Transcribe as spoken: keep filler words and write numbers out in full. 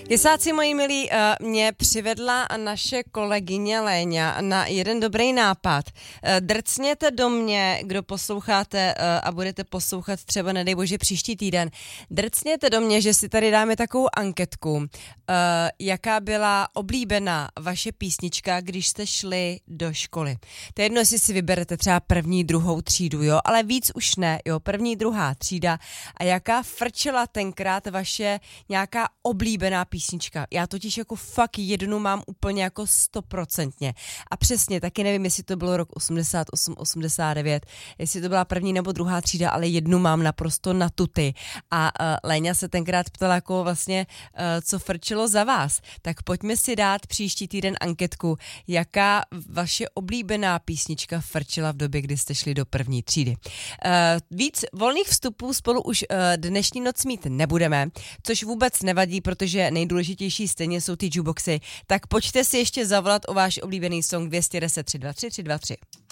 Jesáci moji milí, mě přivedla naše kolegyně Léňa na jeden dobrý nápad. Drcněte do mě, kdo posloucháte a budete poslouchat třeba, nedej bože, příští týden. Drcněte do mě, že si tady dáme takovou anketku, jaká byla oblíbená vaše písnička, když jste šli do školy. To je jedno, jestli si vyberete třeba první, druhou třídu, jo, ale víc už ne, jo, první, druhá třída a jaká frčela tenkrát vaše nějaká oblíbená písnička. Já totiž jako fakt jednu mám úplně jako stoprocentně. A přesně, taky nevím, jestli to bylo rok osmdesát osm osmdesát devět, jestli to byla první nebo druhá třída, ale jednu mám naprosto na tuty. A uh, Léňa se tenkrát ptala, jako vlastně, uh, co frčelo za vás. Tak pojďme si dát příští týden anketku, jaká vaše oblíbená písnička frčela v době, kdy jste šli do první třídy. Uh, víc volných vstupů spolu už uh, dnešní noc mít nebudeme, což vůbec nevadí, protože nejdůležitější stejně jsou ty jukeboxy. Tak pojďte si ještě zavolat o váš oblíbený song dvě jedna nula tři dva tři tři dva tři.